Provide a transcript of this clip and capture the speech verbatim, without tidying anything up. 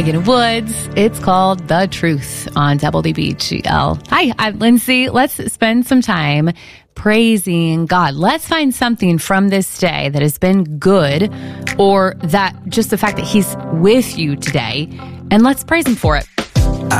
Megan Woods. It's called The Truth on W B G L. Hi, I'm Lindsay. Let's spend some time praising God. Let's find something from this day that has been good, or that just the fact that he's with you today, and let's praise him for it.